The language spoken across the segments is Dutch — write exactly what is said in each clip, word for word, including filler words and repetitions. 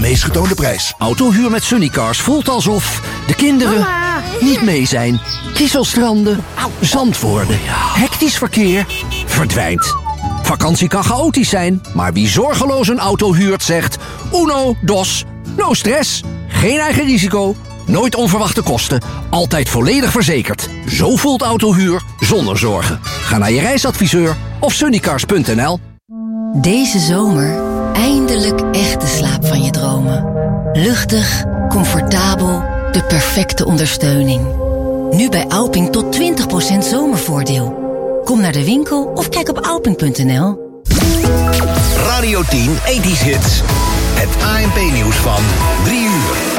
meest getoonde prijs. Autohuur met Sunnycars voelt alsof de kinderen Mama. niet mee zijn. Kieselstranden, zandwoorden, hectisch verkeer verdwijnt. Vakantie kan chaotisch zijn, maar wie zorgeloos een auto huurt zegt... Uno, dos, no stress, geen eigen risico, nooit onverwachte kosten, altijd volledig verzekerd. Zo voelt autohuur zonder zorgen. Ga naar je reisadviseur of sunnycars punt n l. Deze zomer eindelijk echte slaap van je dromen. Luchtig, comfortabel, de perfecte ondersteuning. Nu bij Alping tot twintig procent zomervoordeel. Kom naar de winkel of kijk op alping punt n l. Radio tien ethisch hits. Het A N P-nieuws van drie uur.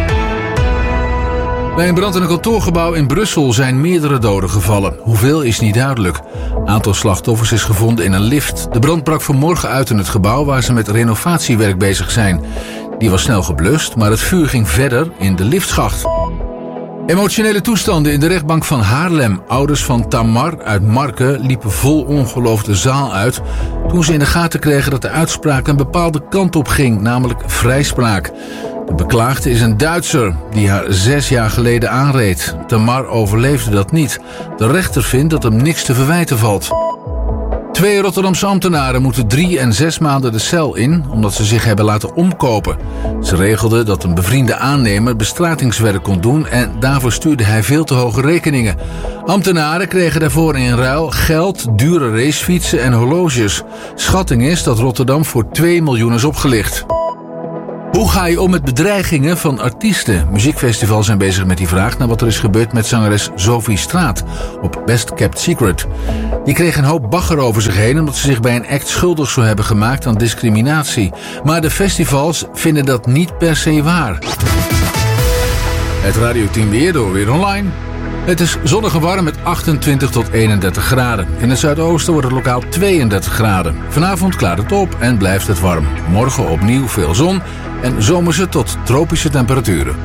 Bij een brand in een kantoorgebouw in Brussel zijn meerdere doden gevallen. Hoeveel is niet duidelijk. Aantal slachtoffers is gevonden in een lift. De brand brak vanmorgen uit in het gebouw waar ze met renovatiewerk bezig zijn. Die was snel geblust, maar het vuur ging verder in de liftschacht. Emotionele toestanden in de rechtbank van Haarlem. Ouders van Tamar uit Marken liepen vol ongeloof de zaal uit toen ze in de gaten kregen dat de uitspraak een bepaalde kant op ging, namelijk vrijspraak. De beklaagde is een Duitser die haar zes jaar geleden aanreed. Tamar overleefde dat niet. De rechter vindt dat hem niks te verwijten valt. Twee Rotterdamse ambtenaren moeten drie en zes maanden de cel in omdat ze zich hebben laten omkopen. Ze regelden dat een bevriende aannemer bestratingswerk kon doen en daarvoor stuurde hij veel te hoge rekeningen. Ambtenaren kregen daarvoor in ruil geld, dure racefietsen en horloges. Schatting is dat Rotterdam voor twee miljoen is opgelicht. Hoe ga je om met bedreigingen van artiesten? Muziekfestivals zijn bezig met die vraag naar wat er is gebeurd met zangeres Sophie Straat op Best Kept Secret. Die kreeg een hoop bagger over zich heen omdat ze zich bij een act schuldig zou hebben gemaakt aan discriminatie. Maar de festivals vinden dat niet per se waar. Het Radio tien weer door Weer Online. Het is zonnig en warm met achtentwintig tot eenendertig graden. In het zuidoosten wordt het lokaal tweeëndertig graden. Vanavond klaart het op en blijft het warm. Morgen opnieuw veel zon en zomerse tot tropische temperaturen.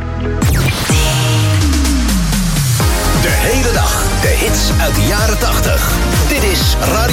De hele dag de hits uit de jaren tachtig. Dit is Radio